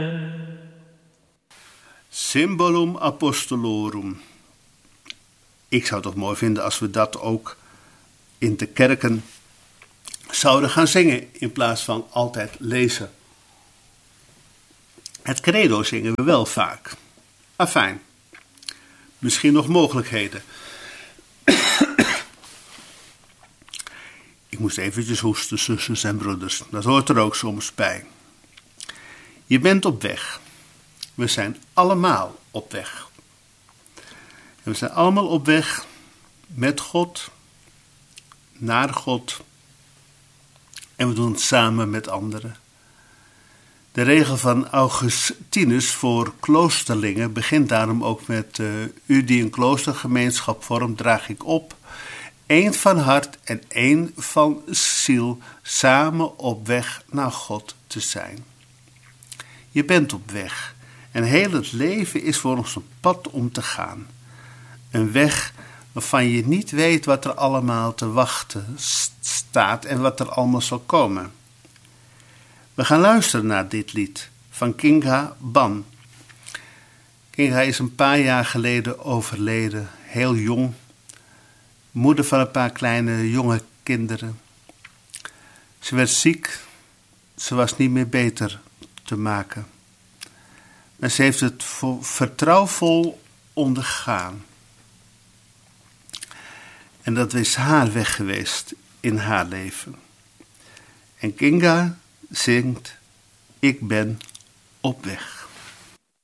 Symbolum apostolorum. Ik zou het toch mooi vinden als we dat ook in de kerken zouden gaan zingen in plaats van altijd lezen. Het credo zingen we wel vaak. Afijn, misschien nog mogelijkheden. Ik moest eventjes hoesten, zusters en broeders. Dat hoort er ook soms bij. Je bent op weg. We zijn allemaal op weg. En we zijn allemaal op weg met God, naar God. En we doen het samen met anderen. De regel van Augustinus voor kloosterlingen begint daarom ook met u die een kloostergemeenschap vormt, draag ik op. Eén van hart en één van ziel, samen op weg naar God te zijn. Je bent op weg en heel het leven is voor ons een pad om te gaan. Een weg waarvan je niet weet wat er allemaal te wachten staat en wat er allemaal zal komen. We gaan luisteren naar dit lied van Kinga Ban. Kinga is een paar jaar geleden overleden, heel jong. Moeder van een paar kleine jonge kinderen. Ze werd ziek, ze was niet meer beter te maken. Maar ze heeft het vertrouwvol ondergaan. En dat is haar weg geweest in haar leven. En Kinga zingt, ik ben op weg.